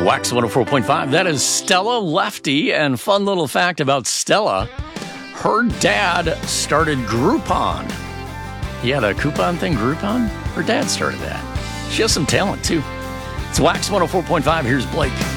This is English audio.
Wax 104.5. That is Stella Lefty. And fun little fact about Stella, her dad started Groupon. Yeah, the coupon thing, Groupon? Her dad started that. She has some talent, too. It's Wax 104.5. Here's Blake.